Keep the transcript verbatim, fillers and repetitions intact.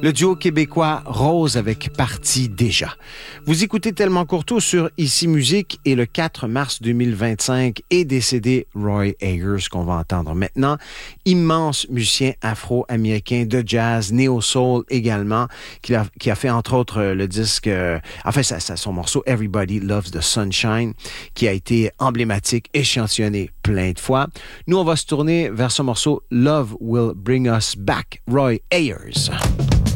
Le duo québécois Rose avec Parti déjà. Vous écoutez Tellement Courteau sur Ici Musique et le quatre mars deux mille vingt-cinq est décédé Roy Ayers qu'on va entendre maintenant. Immense musicien afro-américain de jazz, néo-soul également, qui a, qui a fait entre autres le disque, euh, enfin ça, ça, son morceau Everybody Loves the Sunshine, qui a été emblématique, échantillonné plein de fois. Nous, on va se tourner vers ce morceau Love Will Bring Us Back, Roy Ayers.